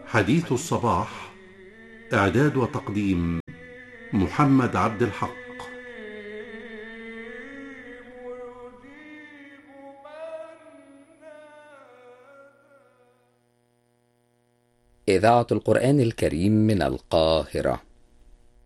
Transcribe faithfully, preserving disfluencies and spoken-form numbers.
حديث الصباح. إعداد وتقديم محمد عبد الحق. إذاعة القرآن الكريم من القاهرة.